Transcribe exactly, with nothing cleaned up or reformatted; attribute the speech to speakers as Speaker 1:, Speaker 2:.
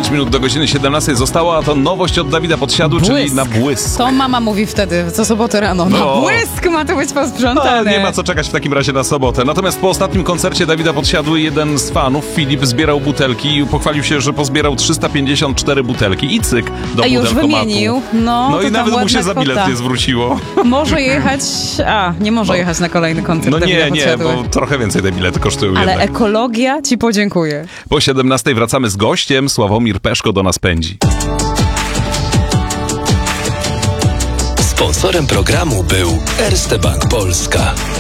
Speaker 1: pięć minut do godziny siedemnastej zostało, a to nowość od Dawida Podsiadły,
Speaker 2: Błysk.
Speaker 1: czyli na błysk.
Speaker 2: To mama mówi wtedy, co sobotę rano.
Speaker 1: No.
Speaker 2: Na błysk ma to być posprzątane.
Speaker 1: No, nie ma co czekać w takim razie na sobotę. Natomiast po ostatnim koncercie Dawida Podsiadły jeden z fanów, Filip, zbierał butelki i pochwalił się, że pozbierał trzysta pięćdziesiąt cztery butelki i cyk do
Speaker 2: A już
Speaker 1: butelkomatu.
Speaker 2: wymienił. No,
Speaker 1: No
Speaker 2: to
Speaker 1: i
Speaker 2: tam
Speaker 1: nawet mu
Speaker 2: ładna
Speaker 1: się za bilet
Speaker 2: kwota.
Speaker 1: nie zwróciło.
Speaker 2: Może jechać... A, nie może jechać na kolejny koncert
Speaker 1: No
Speaker 2: Dawida
Speaker 1: nie, nie,
Speaker 2: Podsiadły.
Speaker 1: bo trochę więcej te bilety kosztują
Speaker 2: Ale
Speaker 1: jednak.
Speaker 2: ekologia ci podziękuje.
Speaker 1: Po siedemnastej wracamy z gościem, Sławomir Peszko do nas pędzi.
Speaker 3: Sponsorem programu był Erste Bank Polska.